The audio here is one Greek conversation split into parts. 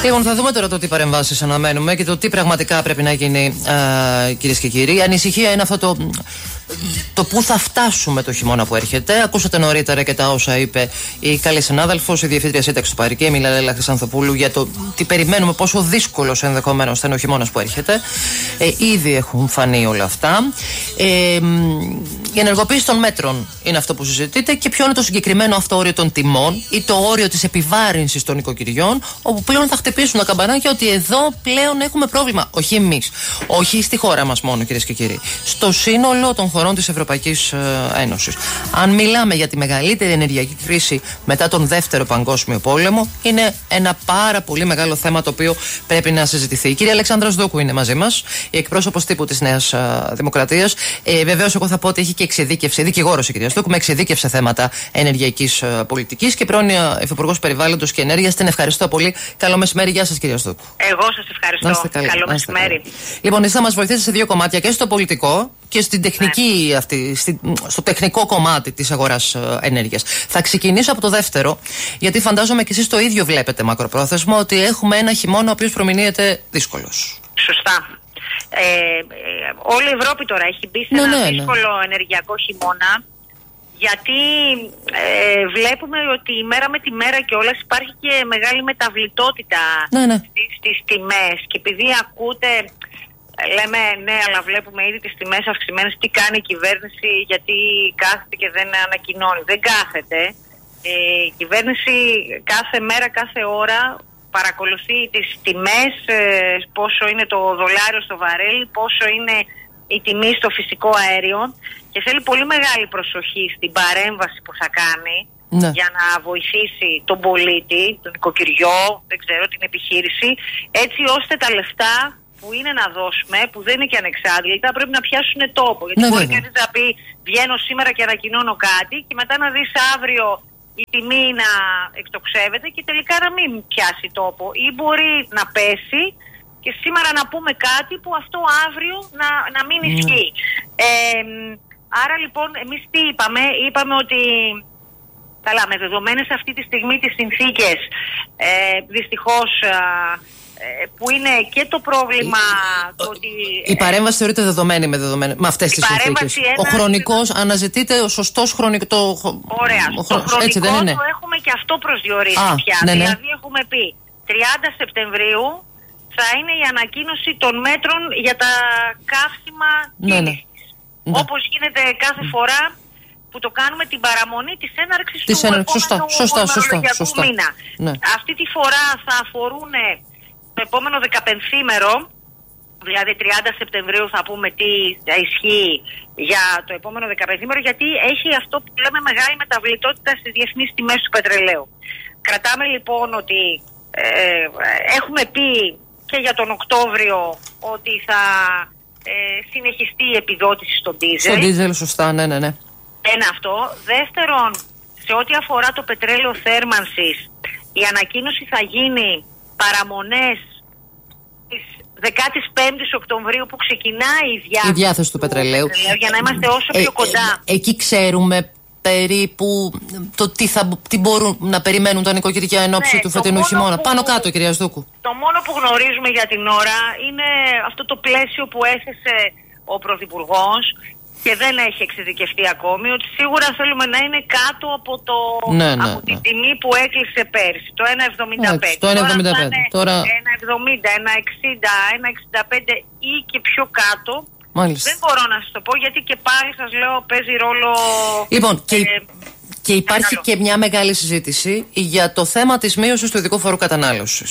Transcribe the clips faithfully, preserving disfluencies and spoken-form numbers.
Λοιπόν, θα δούμε τώρα το τι παρεμβάσεις αναμένουμε και το τι πραγματικά πρέπει να γίνει, κυρίες και κύριοι. Η ανησυχία είναι αυτό το, το πού θα φτάσουμε το χειμώνα που έρχεται. Ακούσατε νωρίτερα και τα όσα είπε η καλή συνάδελφος, η Διευθύντρια Σύνταξης του Παρικέ, η Μιλαλέλα Χρυσανθοπούλου, για το τι περιμένουμε, πόσο δύσκολος ενδεχομένως θα είναι ο χειμώνας που έρχεται. Ε, ήδη έχουν φανεί όλα αυτά. Ε, η ενεργοποίηση των μέτρων είναι αυτό που συζητείτε και ποιο είναι το συγκεκριμένο αυτό όριο των τιμών ή το όριο της επιβάρυνσης των οικοκυριών, όπου πλέον θα χτυπήσουν τα καμπανάκια ότι εδώ πλέον έχουμε πρόβλημα. Όχι εμείς, όχι στη χώρα μας μόνο, κυρίες και κύριοι. Στο σύνολο των χωρών της Ευρωπαϊκής Ένωσης. Αν μιλάμε για τη μεγαλύτερη ενεργειακή κρίση μετά τον Δεύτερο Παγκόσμιο Πόλεμο, είναι ένα πάρα πολύ μεγάλο θέμα το οποίο πρέπει να συζητηθεί. Η κυρία Αλεξάνδρα Σδούκου είναι μαζί μας, η εκπρόσωπος τύπου της Νέας Δημοκρατίας. Ε, Βεβαίως, εγώ θα πω ότι έχει και εξειδίκευση, δικηγόρος η κυρία Σδούκου, με εξειδίκευσε θέματα ενεργειακής πολιτικής και πρώην Υφυπουργός Περιβάλλοντος και Ενέργειας. Την ευχαριστώ πολύ. Καλό μεσημέρι. Γεια σας, κυρία Σδούκου. Εγώ σας ευχαριστώ. Καλά, καλό μεσημέρι. Λοιπόν, εσείς θα μας βοηθήσετε σε δύο κομμάτια, και στο πολιτικό και στην τεχνική, ναι. αυτή, στη, στο τεχνικό κομμάτι της αγοράς ε, ενέργειας. Θα ξεκινήσω από το δεύτερο, γιατί φαντάζομαι και εσείς το ίδιο βλέπετε μακροπρόθεσμο, ότι έχουμε ένα χειμώνα ο οποίος προμηνύεται δύσκολος. Σωστά. Ε, ε, όλη η Ευρώπη τώρα έχει μπει σε ναι, ένα ναι, δύσκολο ναι. ενεργειακό χειμώνα, γιατί ε, βλέπουμε ότι η μέρα με τη μέρα κιόλας υπάρχει και μεγάλη μεταβλητότητα ναι, ναι. στις, στις τιμές, και επειδή ακούτε, λέμε ναι, αλλά βλέπουμε ήδη τις τιμές αυξημένες, τι κάνει η κυβέρνηση, γιατί κάθεται και δεν ανακοινώνει. Δεν κάθεται. Ε, η κυβέρνηση κάθε μέρα, κάθε ώρα παρακολουθεί τις τιμές, ε, πόσο είναι το δολάριο στο βαρέλι, πόσο είναι η τιμή στο φυσικό αέριο, και θέλει πολύ μεγάλη προσοχή στην παρέμβαση που θα κάνει, ναι. για να βοηθήσει τον πολίτη, τον οικοκυριό, δεν ξέρω, την επιχείρηση, έτσι ώστε τα λεφτά που είναι να δώσουμε, που δεν είναι και ανεξάντλητα, πρέπει να πιάσουν τόπο. Γιατί ναι, μπορεί κανείς να πει βγαίνω σήμερα και ανακοινώνω κάτι και μετά να δεις αύριο η τιμή να εκτοξεύεται και τελικά να μην πιάσει τόπο, ή μπορεί να πέσει και σήμερα να πούμε κάτι που αυτό αύριο να, να μην ισχύει. Mm. Ε, άρα λοιπόν εμείς τι είπαμε, είπαμε ότι καλά, με δεδομένες αυτή τη στιγμή τις συνθήκες, ε, δυστυχώς ε, που είναι και το πρόβλημα η, το ότι... Η παρέμβαση θεωρείται δεδομένη με, δεδομένη, με αυτές τις συνθήκες. Ένα... Ο χρονικός, αναζητείται ο σωστός χρονικός... Το... Ωραία, ο χρονικό το έτσι δεν είναι? Το έχουμε και αυτό προσδιορίσει Α, πια. Ναι, ναι. Δηλαδή έχουμε πει τριάντα Σεπτεμβρίου θα είναι η ανακοίνωση των μέτρων για τα καύσιμα κίνησης. Ναι, ναι. Όπως γίνεται κάθε φορά που το κάνουμε την παραμονή της έναρξης της του έναρξης. επόμενου σωστά, σωστά, σωστά, μήνα. Ναι. Αυτή τη φορά θα αφορούν το επόμενο δεκαπενθήμερο, δηλαδή τριάντα Σεπτεμβρίου θα πούμε τι θα ισχύει για το επόμενο δεκαπενθήμερο, γιατί έχει αυτό που λέμε μεγάλη μεταβλητότητα στις διεθνείς τιμές του πετρελαίου. Κρατάμε λοιπόν ότι ε, έχουμε πει και για τον Οκτώβριο ότι θα ε, συνεχιστεί η επιδότηση στον ντίζελ. Στον ντίζελ, σωστά, ναι, ναι, ναι. Ένα αυτό. Δεύτερον, σε ό,τι αφορά το πετρέλαιο θέρμανσης, η ανακοίνωση θα γίνει παραμονές της δεκαπέντε Οκτωβρίου που ξεκινάει η διάθεση, η διάθεση του, του πετρελαίου. πετρελαίου, για να είμαστε όσο ε, πιο κοντά. Ε, ε, εκεί ξέρουμε περίπου το τι, θα, τι μπορούν να περιμένουν τα νοικοκυριά εν ώψη ναι, του φετινού χειμώνα. Που, Πάνω κάτω, κυρία Σδούκου. Το μόνο που γνωρίζουμε για την ώρα είναι αυτό το πλαίσιο που έθεσε ο Πρωθυπουργός και δεν έχει εξειδικευτεί ακόμη, ότι σίγουρα θέλουμε να είναι κάτω από, το, ναι, ναι, από ναι. την τιμή που έκλεισε πέρσι, το ένα εβδομήντα πέντε. Το ένα εβδομήντα πέντε. Τώρα ένα εβδομήντα, ένα εξήντα, ένα εξήντα πέντε ή και πιο κάτω. Μάλιστα. Δεν μπορώ να σας το πω, γιατί και πάλι σας λέω παίζει ρόλο... Λοιπόν, και, ε, και υπάρχει καλό. Και μια μεγάλη συζήτηση για το θέμα της μείωσης του ειδικού φόρου κατανάλωσης.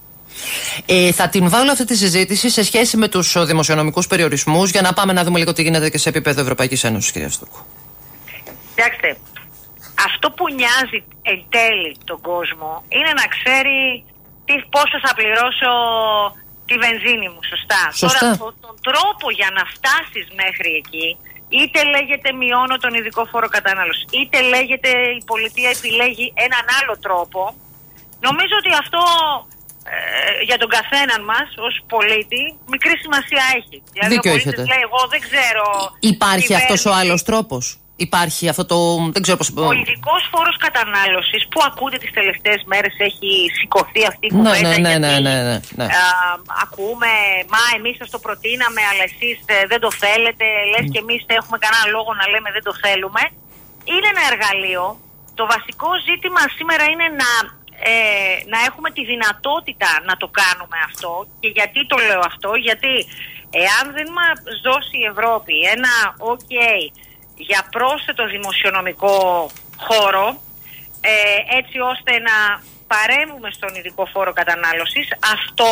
Ε, θα την βάλω αυτή τη συζήτηση σε σχέση με τους δημοσιονομικούς περιορισμούς, για να πάμε να δούμε λίγο τι γίνεται και σε επίπεδο Ευρωπαϊκής Ένωσης, κυρία Σδούκου. Κοιτάξτε, αυτό που νοιάζει εν τέλει τον κόσμο είναι να ξέρει τι, πόσο θα πληρώσω τη βενζίνη μου, σωστά. Σωστά. Τώρα, το, τον τρόπο για να φτάσεις μέχρι εκεί, είτε λέγεται μειώνω τον ειδικό φόρο κατανάλωση, είτε λέγεται η πολιτεία επιλέγει έναν άλλο τρόπο, νομίζω ότι αυτό ε, για τον καθέναν μας ως πολίτη μικρή σημασία έχει. Δηλαδή Δίκιο ο πολίτης έχετε. λέει εγώ δεν ξέρω. Υπάρχει αυτός ο άλλος τρόπος? υπάρχει αυτό το. Δεν ξέρω πώς. Ο ειδικός φόρος κατανάλωσης που ακούτε τις τελευταίες μέρες έχει σηκωθεί αυτή η κουβέντα. Ναι, ναι, ναι, ναι, ναι, ναι. Α, ακούμε, μα εμείς σας το προτείναμε, αλλά εσείς ε, δεν το θέλετε. Λες και εμείς έχουμε κανένα λόγο να λέμε δεν το θέλουμε. Είναι ένα εργαλείο. Το βασικό ζήτημα σήμερα είναι να, ε, να έχουμε τη δυνατότητα να το κάνουμε αυτό. Και γιατί το λέω αυτό? Γιατί εάν δεν μας δώσει η Ευρώπη ένα ok για πρόσθετο δημοσιονομικό χώρο, ε, έτσι ώστε να παρέμβουμε στον ειδικό φόρο κατανάλωσης, αυτό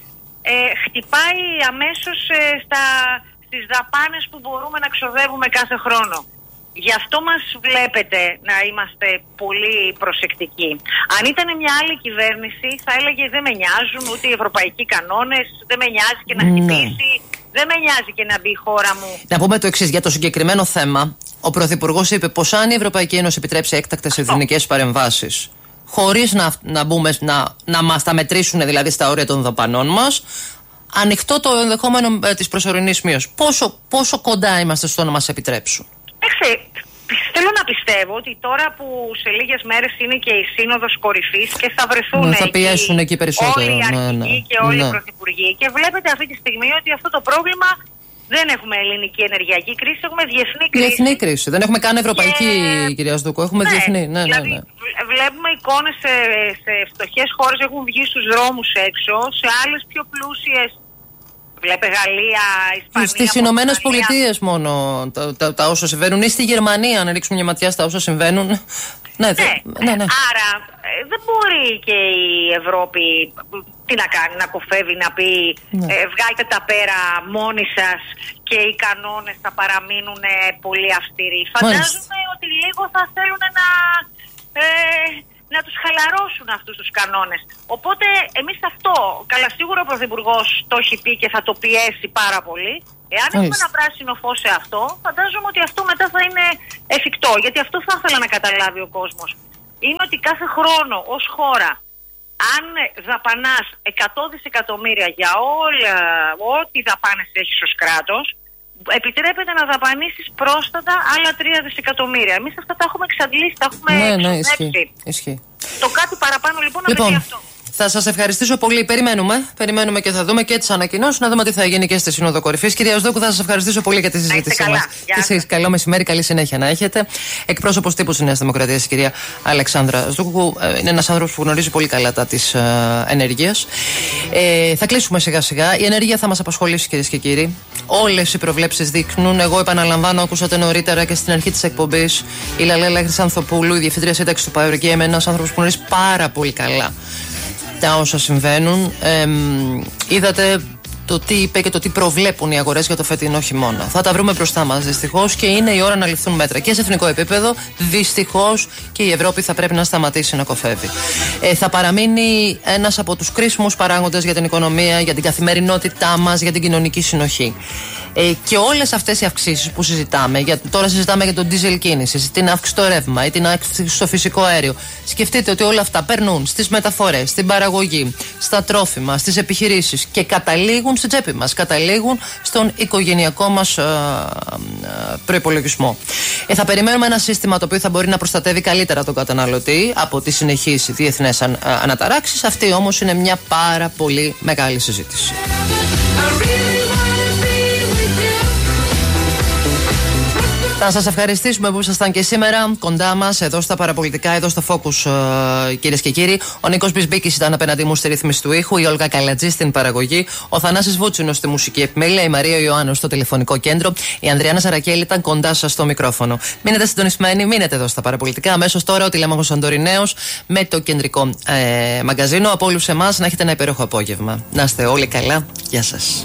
ε, χτυπάει αμέσως ε, στα, στις δαπάνες που μπορούμε να ξοδεύουμε κάθε χρόνο. Γι' αυτό μας βλέπετε να είμαστε πολύ προσεκτικοί. Αν ήταν μια άλλη κυβέρνηση θα έλεγε δεν με νοιάζουν ούτε οι ευρωπαϊκοί κανόνες, δεν με νοιάζει και να χτυπήσει, ναι. Δεν με νοιάζει και να μπει η χώρα μου. Να πούμε το εξής, για το συγκεκριμένο θέμα, ο Πρωθυπουργός είπε πως αν η Ευρωπαϊκή Ένωση επιτρέψει έκτακτες εθνικές παρεμβάσεις, χωρίς να, να, μπούμε, να, να μας τα μετρήσουν δηλαδή στα όρια των δαπανών μας, ανοιχτό το ενδεχόμενο ε, της προσωρινής μείωσης. Πόσο, πόσο κοντά είμαστε στο να μας επιτρέψουν? Έξε, θέλω να πιστεύω ότι τώρα που σε λίγες μέρες είναι και η Σύνοδος Κορυφής και θα βρεθούν ναι, θα πιέσουν εκεί, εκεί περισσότερο, όλοι οι αρχηγοί ναι, ναι, και όλοι ναι. οι πρωθυπουργοί, και βλέπετε αυτή τη στιγμή ότι αυτό το πρόβλημα δεν έχουμε ελληνική ενεργειακή κρίση, έχουμε διεθνή κρίση. Διεθνή κρίση. Δεν έχουμε καν ευρωπαϊκή, και... κυρία Σδούκου. Έχουμε ναι, διεθνή. Ναι, δηλαδή, ναι, ναι. Βλέπουμε εικόνες σε, σε φτωχές χώρες έχουν βγει στους δρόμους έξω, σε άλλες πιο πλούσιες. Βλέπε Γαλλία, Ισπανία. Στις Ηνωμένες Πολιτείες μόνο τα, τα, τα όσα συμβαίνουν, ή στη Γερμανία, αν ρίξουμε μια ματιά στα όσα συμβαίνουν. Ναι, ναι, ναι, ναι. Άρα δεν μπορεί και η Ευρώπη τι να κάνει, να κοφεύει, να πει ναι. ε, βγάλτε τα πέρα μόνοι σας και οι κανόνες θα παραμείνουν πολύ αυστηροί. Φαντάζομαι ότι λίγο θα θέλουν να, ε, να τους χαλαρώσουν αυτούς τους κανόνες. Οπότε εμείς αυτό, καλά σίγουρα ο Πρωθυπουργός το έχει πει και θα το πιέσει πάρα πολύ. Εάν έχουμε ένα πράσινο φως σε αυτό, φαντάζομαι ότι αυτό μετά θα είναι εφικτό. Γιατί αυτό θα ήθελα να καταλάβει ο κόσμος. Είναι ότι κάθε χρόνο ως χώρα, αν δαπανάς εκατό δισεκατομμύρια για όλα, ό,τι δαπάνες έχεις ως κράτος, επιτρέπεται να δαπανίσεις πρόσθετα άλλα τρία δισεκατομμύρια. Εμείς αυτά τα έχουμε εξαντλήσει, τα έχουμε ναι, εξοδέψει. Ναι, ισχύει, ισχύει. Το κάτι παραπάνω λοιπόν να λοιπόν, πει αυτό. Θα σας ευχαριστήσω πολύ. Περιμένουμε. Περιμένουμε και θα δούμε και τις ανακοινώσεις, να δούμε τι θα γίνει και στη Σύνοδο Κορυφής. Κυρία Σδούκου, θα σας ευχαριστήσω πολύ για τη συζήτησή μας. Και εσείς, καλό μεσημέρι, καλή συνέχεια να έχετε. Εκπρόσωπος τύπου της Νέας Δημοκρατίας, η κυρία Αλεξάνδρα Σδούκου, είναι ένας άνθρωπος που γνωρίζει πολύ καλά τα της ε, ενέργειας. Ε, θα κλείσουμε σιγά-σιγά. Η ενέργεια θα μας απασχολήσει, κυρίες και κύριοι. Όλες οι προβλέψεις δείχνουν. Εγώ επαναλαμβάνω, ακούσατε νωρίτερα και στην αρχή της εκπομπής, η Λαλέλα Χρυσανθοπούλου, η Διευθύντρια Σύνταξης του ΠΑΕΡΚΕΜ, ένας άνθρωπος που γνωρίζει πάρα πολύ καλά τα όσα συμβαίνουν. Ε, είδατε το τι είπε και το τι προβλέπουν οι αγορές για το φετινό χειμώνα. Θα τα βρούμε μπροστά μας δυστυχώς και είναι η ώρα να ληφθούν μέτρα. Και σε εθνικό επίπεδο δυστυχώς και η Ευρώπη θα πρέπει να σταματήσει να κοφεύει. Ε, θα παραμείνει ένας από τους κρίσιμους παράγοντες για την οικονομία, για την καθημερινότητά μας, για την κοινωνική συνοχή. Ε, και όλες αυτές οι αυξήσεις που συζητάμε, για, τώρα συζητάμε για τον ντίζελ κίνηση, την αύξηση στο ρεύμα ή την αύξηση στο φυσικό αέριο. Σκεφτείτε ότι όλα αυτά περνούν στις μεταφορές, στην παραγωγή, στα τρόφιμα, στις επιχειρήσεις και καταλήγουν στην τσέπη μας, καταλήγουν στον οικογενειακό μας ε, ε, προϋπολογισμό. Ε, θα περιμένουμε ένα σύστημα το οποίο θα μπορεί να προστατεύει καλύτερα τον καταναλωτή από τις συνεχείς διεθνές αν, ε, αναταράξεις. Αυτή όμως είναι μια πάρα πολύ μεγάλη συζήτηση. Θα σας ευχαριστήσουμε που ήσασταν και σήμερα κοντά μας, εδώ στα παραπολιτικά, εδώ στο Focus, ε, κυρίες και κύριοι. Ο Νίκος Μπισμπίκης ήταν απέναντί μου στη ρύθμιση του ήχου, η Όλγα Καλατζή στην παραγωγή, ο Θανάσης Βούτσινος στη μουσική επιμέλεια, η Μαρία Ιωάννου στο τηλεφωνικό κέντρο, η Ανδριάννα Σαρακέλη ήταν κοντά σας στο μικρόφωνο. Μείνετε συντονισμένοι, μείνετε εδώ στα παραπολιτικά. Αμέσως τώρα ο Τηλέμαχος Αντοριναίος με το κεντρικό ε, μαγκαζίνο. Από όλους εμάς να έχετε ένα υπέροχο απόγευμα. Να είστε όλοι καλά. Γεια σας.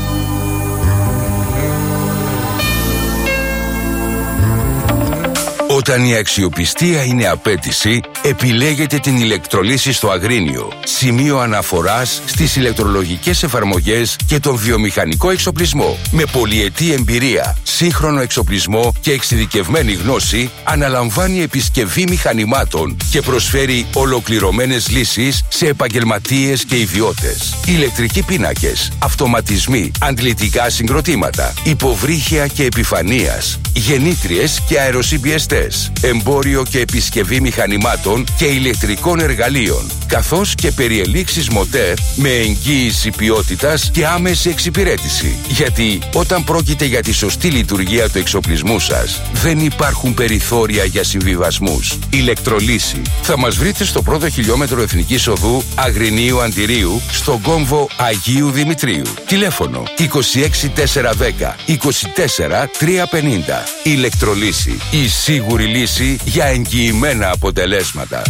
Ο Όταν η αξιοπιστία είναι απέτηση, επιλέγετε την ηλεκτρολύση στο Αγρίνιο. Σημείο αναφοράς στις ηλεκτρολογικές εφαρμογές και τον βιομηχανικό εξοπλισμό. Με πολυετή εμπειρία, σύγχρονο εξοπλισμό και εξειδικευμένη γνώση, αναλαμβάνει επισκευή μηχανημάτων και προσφέρει ολοκληρωμένες λύσεις σε επαγγελματίες και ιδιώτες. Ηλεκτρικοί πίνακες, αυτοματισμοί, αντλητικά συγκροτήματα, υποβρύχια και επιφανείας, γεννήτριες και αεροσυμπιεστές, εμπόριο και επισκευή μηχανημάτων και ηλεκτρικών εργαλείων, καθώς και περιελήξεις μοτέρ με εγγύηση ποιότητας και άμεση εξυπηρέτηση. Γιατί όταν πρόκειται για τη σωστή λειτουργία του εξοπλισμού σας, δεν υπάρχουν περιθώρια για συμβιβασμούς. Ηλεκτρολύση. Θα μας βρείτε στο πρώτο χιλιόμετρο Εθνικής Οδού Αγρινίου Αντιρίου, στον κόμβο Αγίου Δημητρίου. Τηλέφωνο είκοσι έξι τετρακόσια δέκα είκοσι τέσσερα τριακόσια πενήντα. Ηλεκτρολύση. Η σίγουρη λύση για εγγυημένα αποτελέσματα.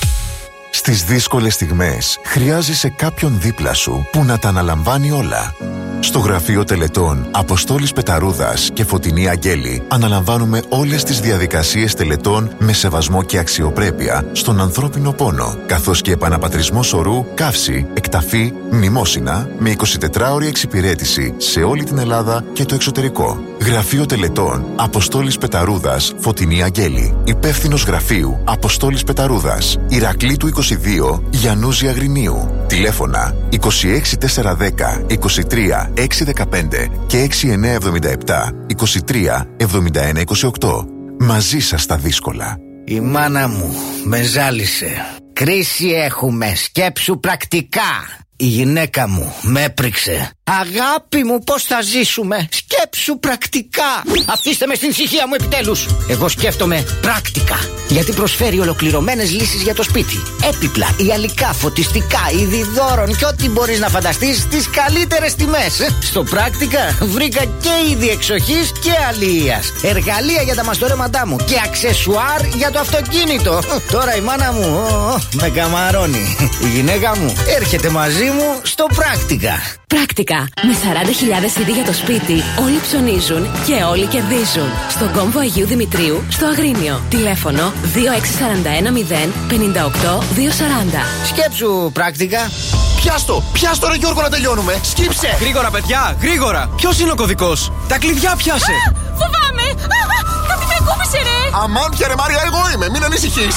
Στις δύσκολες στιγμές χρειάζεσαι κάποιον δίπλα σου που να τα αναλαμβάνει όλα. Στο γραφείο τελετών Αποστόλης Πεταρούδας και Φωτεινή Αγγέλη αναλαμβάνουμε όλες τις διαδικασίες τελετών με σεβασμό και αξιοπρέπεια στον ανθρώπινο πόνο, καθώς και επαναπατρισμό σωρού, καύση, εκταφή, μνημόσυνα με εικοσιτετράωρη εξυπηρέτηση σε όλη την Ελλάδα και το εξωτερικό. Γραφείο τελετών Αποστόλης Πεταρούδας Φωτεινή Αγγέλη. Υπεύθυνος γραφείου Αποστόλης Πεταρούδας, Ηρακλήτου είκοσι δύο, Γιαννούζη Αγρινίου. Τηλέφωνα είκοσι έξι τετρακόσια δέκα είκοσι τρία έξι δεκαπέντε και έξι εννιά εβδομήντα επτά είκοσι τρία εβδομήντα ένα είκοσι οκτώ. Μαζί σας τα δύσκολα. Η μάνα μου με ζάλισε. Κρίση έχουμε, σκέψου πρακτικά. Η γυναίκα μου με έπριξε. Αγάπη μου, πώς θα ζήσουμε? Σκέψου πρακτικά. Αφήστε με στην ησυχία μου επιτέλους. Εγώ σκέφτομαι πράκτικα, γιατί προσφέρει ολοκληρωμένες λύσεις για το σπίτι. Έπιπλα, ιαλικά, φωτιστικά, είδη δώρων και ό,τι μπορείς να φανταστείς στις καλύτερες τιμές. Στο πράκτικα βρήκα και είδη εξοχής και αλίας, εργαλεία για τα μαστορέματά μου και αξεσουάρ για το αυτοκίνητο. Τώρα η μάνα μου ο, ο, με καμαρώνει. Η γυναίκα μου έρχεται μαζί μου στο πράκτικα. Πράκτικα. Με σαράντα χιλιάδες είδη για το σπίτι, όλοι ψωνίζουν και όλοι κερδίζουν. Στον κόμβο Αγίου Δημητρίου, στο Αγρίνιο. Τηλέφωνο δύο έξι τέσσερα ένα μηδέν πέντε οκτώ δύο σαράντα. Σκέψου πράκτικα. Πιάστο, πιάστο ρε Γιώργο να τελειώνουμε. Σκύψε. Γρήγορα παιδιά, γρήγορα. Ποιος είναι ο κωδικός? Τα κλειδιά πιάσε. Α, φοβάμαι. Α, α, κάτι με κούμπησε ρε. Αμάν πια ρε Μάρια, εγώ είμαι, μην ανησυχείς.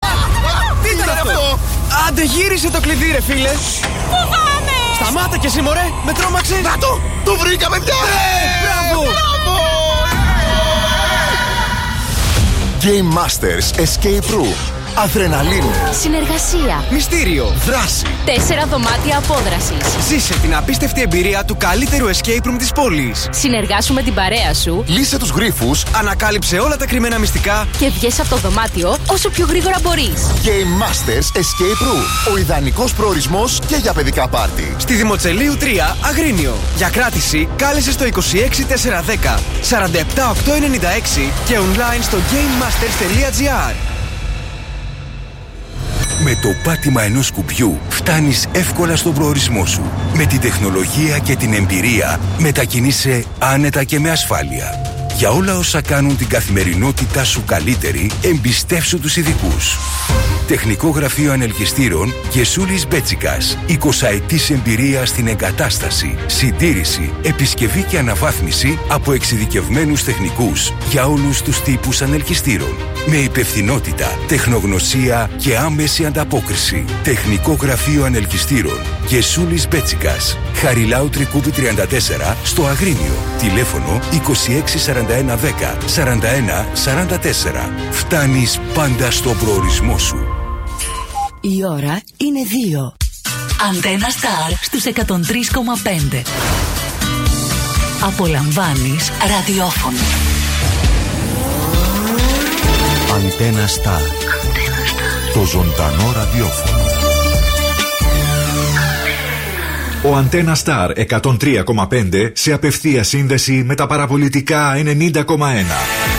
Τι ήταν αυτό? Άντε γύρισε το κλειδί ρε φίλε. Φοβάμαι. Σταμάτα κι εσύ μωρέ, με τρόμαξες. Να το, το βρήκαμε πια. Μπράβο. Game Masters Escape Room. Αδρεναλίνη. Συνεργασία. Μυστήριο. Δράση. Τέσσερα δωμάτια απόδρασης. Ζήσε την απίστευτη εμπειρία του καλύτερου escape room της πόλης. Συνεργάσου με την παρέα σου. Λύσε τους γρίφους. Ανακάλυψε όλα τα κρυμμένα μυστικά Και βγες από το δωμάτιο όσο πιο γρήγορα μπορείς. Game Masters Escape Room. Ο ιδανικός προορισμός και για παιδικά πάρτι. στη Δημοτσελείου τρία, Αγρίνιο. Για κράτηση κάλεσε στο είκοσι έξι τετρακόσια δέκα σαράντα επτά οκτακόσια ενενήντα έξι και online στο gamemasters τελεία gr. Με το πάτημα ενός κουμπιού φτάνεις εύκολα στον προορισμό σου. Με την τεχνολογία και την εμπειρία μετακινείσαι άνετα και με ασφάλεια. Για όλα όσα κάνουν την καθημερινότητά σου καλύτερη, εμπιστεύσου τους ειδικούς. Τεχνικό Γραφείο Ανελκυστήρων Γεσούλης Μπέτσικας. εικοσαετής εμπειρία στην εγκατάσταση, συντήρηση, επισκευή και αναβάθμιση από εξειδικευμένους τεχνικούς για όλους τους τύπους ανελκυστήρων. Με υπευθυνότητα, τεχνογνωσία και άμεση ανταπόκριση. Τεχνικό Γραφείο Ανελκυστήρων Γεσούλης Μπέτσικας. Χαριλάου Τρικούπη τριάντα τέσσερα στο Αγρίνιο. Τηλέφωνο είκοσι έξι σαράντα ένα δέκα σαράντα ένα σαράντα τέσσερα. Φτάνεις πάντα στον προορισμό σου. Η ώρα είναι δύο. Αντένα Star στους εκατόν τρία κόμμα πέντε. Απολαμβάνεις ραδιόφωνο. Αντένα Star. Το ζωντανό ραδιόφωνο. Ο Αντένα Star εκατόν τρία κόμμα πέντε σε απευθεία σύνδεση με τα παραπολιτικά ενενήντα κόμμα ένα.